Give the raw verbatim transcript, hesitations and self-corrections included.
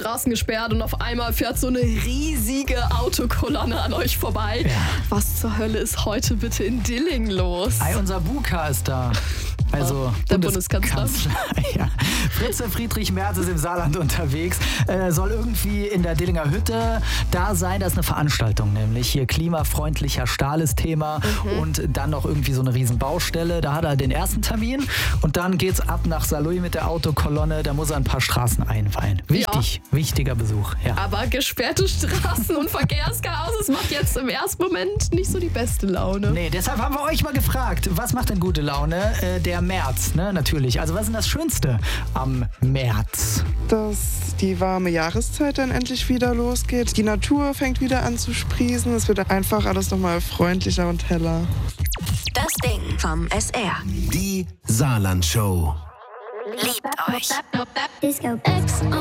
Straßen gesperrt und auf einmal fährt so eine riesige Autokolonne an euch vorbei. Ja. Was zur Hölle ist heute bitte in Dillingen los? Ei, unser Buka ist da. Also der Bundeskanzler. Ja. Fritze Friedrich Merz ist im Saarland unterwegs, äh, soll irgendwie in der Dillinger Hütte da sein. Das ist eine Veranstaltung, nämlich hier klimafreundlicher Stahl ist Thema mhm. und dann noch irgendwie so eine riesen Baustelle. Da hat er den ersten Termin und dann geht's ab nach Saarlouis mit der Autokolonne. Da muss er ein paar Straßen einweihen. Wichtig, ja. wichtiger Besuch. Ja. Aber gesperrte Straßen und Verkehrschaos, das macht jetzt im ersten Moment nicht so die beste Laune. Nee, deshalb haben wir euch mal gefragt, was macht denn gute Laune? Äh, der März, ne, natürlich. Also was ist denn das Schönste am März? Dass die warme Jahreszeit dann endlich wieder losgeht. Die Natur fängt wieder an zu sprießen. Es wird einfach alles nochmal freundlicher und heller. Das Ding vom S R. Die Saarland-Show. Liebt euch. Disco X on